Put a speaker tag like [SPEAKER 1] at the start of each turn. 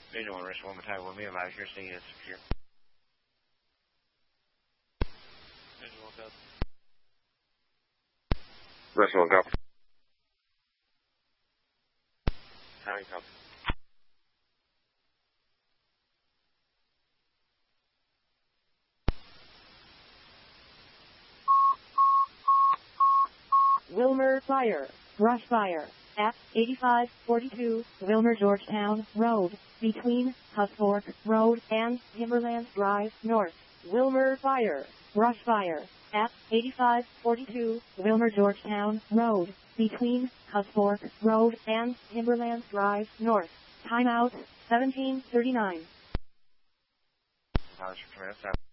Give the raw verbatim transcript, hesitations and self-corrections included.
[SPEAKER 1] Visual, rest one more time. Will be advised your state is secure. Visual, go. Visual, go. County, copy.
[SPEAKER 2] Wilmer Fire, brush fire, at eighty-five forty-two Wilmer Georgetown Road, between Husfork Road and Timberland Drive North. Wilmer Fire, brush fire, at eighty-five forty-two Wilmer Georgetown Road, between Husfork Road and Timberland Drive North. Timeout, seventeen thirty-nine.
[SPEAKER 1] Polish for